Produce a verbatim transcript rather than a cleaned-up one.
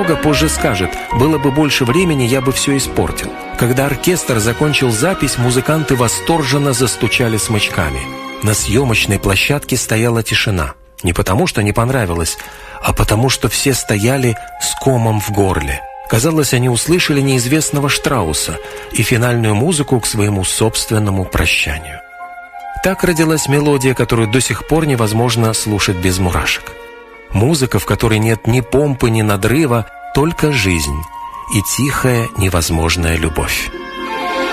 Серега позже скажет: «Было бы больше времени, я бы все испортил». Когда оркестр закончил запись, музыканты восторженно застучали смычками. На съемочной площадке стояла тишина. Не потому, что не понравилось, а потому, что все стояли с комом в горле. Казалось, они услышали неизвестного Штрауса и финальную музыку к своему собственному прощанию. Так родилась мелодия, которую до сих пор невозможно слушать без мурашек. Музыка, в которой нет ни помпы, ни надрыва, только жизнь и тихая невозможная любовь.